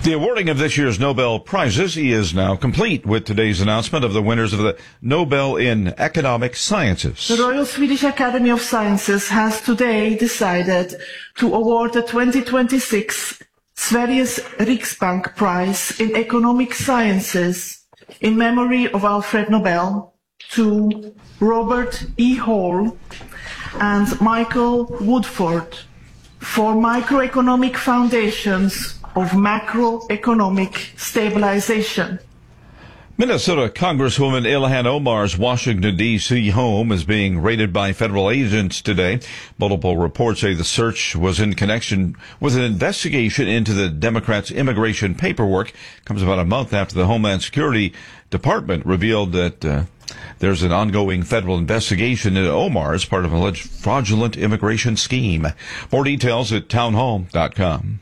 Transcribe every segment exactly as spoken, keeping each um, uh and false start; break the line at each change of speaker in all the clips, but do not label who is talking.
The awarding of this year's Nobel Prizes is now complete with today's announcement of the winners of the Nobel in Economic Sciences.
The Royal Swedish Academy of Sciences has today decided to award the twenty twenty-six Sveriges Riksbank Prize in Economic Sciences in memory of Alfred Nobel to Robert E. Hall and Michael Woodford for microeconomic foundations of macroeconomic stabilization.
Minnesota Congresswoman Ilhan Omar's Washington, D C home is being raided by federal agents today. Multiple reports say the search was in connection with an investigation into the Democrats' immigration paperwork. Comes about a month after the Homeland Security Department revealed that uh, there's an ongoing federal investigation into Omar as part of an alleged fraudulent immigration scheme. More details at townhall dot com.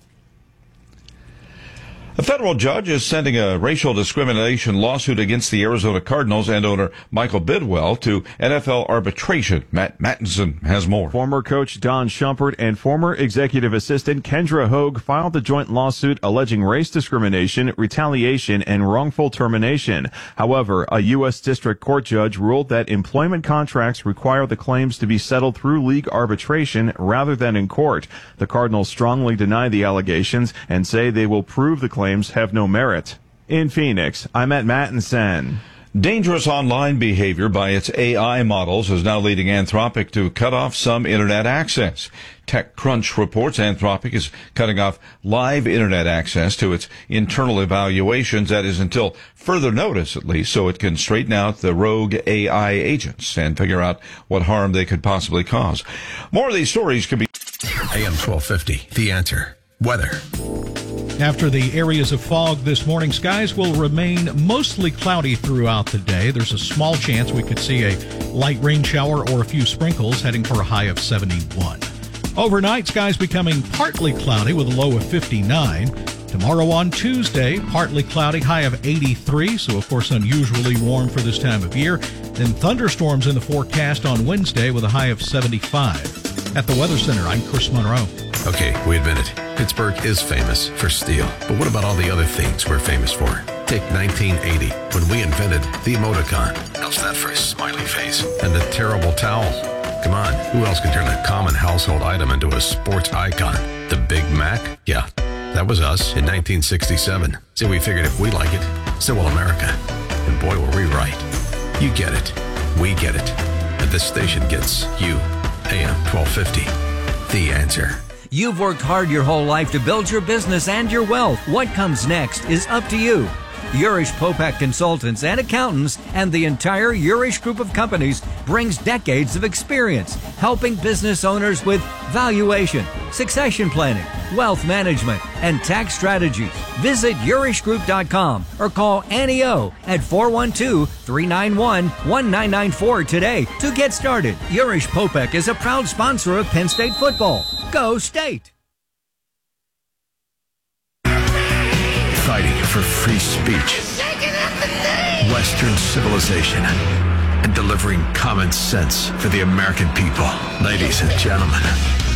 A federal judge is sending a racial discrimination lawsuit against the Arizona Cardinals and owner Michael Bidwell to N F L arbitration. Matt Mattinson has more.
Former coach Don Shumpert and former executive assistant Kendra Hogue filed a joint lawsuit alleging race discrimination, retaliation, and wrongful termination. However, a U S District Court judge ruled that employment contracts require the claims to be settled through league arbitration rather than in court. The Cardinals strongly deny the allegations and say they will prove the claims have no merit. In Phoenix, I'm at Mattinson.
Dangerous online behavior by its A I models is now leading Anthropic to cut off some internet access. TechCrunch reports Anthropic is cutting off live internet access to its internal evaluations. That is until further notice, at least, so it can straighten out the rogue A I agents and figure out what harm they could possibly cause. More of these stories could be...
A M twelve fifty, The Answer. Weather.
After the areas of fog this morning, skies will remain mostly cloudy throughout the day. There's a small chance we could see a light rain shower or a few sprinkles, heading for a high of seventy-one. Overnight, skies becoming partly cloudy with a low of fifty-nine. Tomorrow on Tuesday, partly cloudy, high of eighty-three, so of course unusually warm for this time of year. Then thunderstorms in the forecast on Wednesday with a high of seventy-five. At the Weather Center, I'm Chris Monroe.
Okay, we admit it. Pittsburgh is famous for steel. But what about all the other things we're famous for? Take nineteen eighty, when we invented the emoticon. How's that for a smiley face? And the terrible towel. Come on, who else can turn a common household item into a sports icon? The Big Mac? Yeah, that was us in nineteen sixty-seven. So we figured if we like it, so will America. And boy, were we right. You get it. We get it. And this station gets you. A M twelve fifty. The Answer.
You've worked hard your whole life to build your business and your wealth. What comes next is up to you. Urish Popak Consultants and Accountants and the entire Urish Group of companies brings decades of experience helping business owners with valuation, succession planning, wealth management, and tax strategies. Visit Urish Group dot com or call Annie O at four one two, three nine one, one nine nine four today to get started. Urish Popak is a proud sponsor of Penn State football. Go State!
Fighting for free speech, Western civilization, and delivering common sense for the American people. Ladies and gentlemen,